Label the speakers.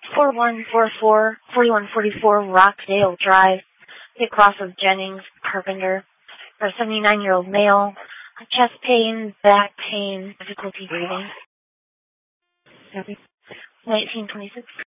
Speaker 1: 4144 Rockdale Drive, get across with Jennings Carpenter, for a 79-year-old male, chest pain, back pain, difficulty breathing. 1926.